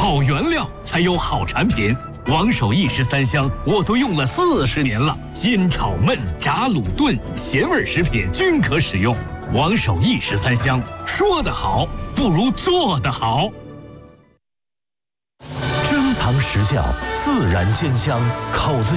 好原料才有好产品。王守义13香我都用了40年了，煎炒焖炸卤炖咸味食品均可使用。王守义13香，说得好不如做得好。 珍藏实效，自然鲜香，口子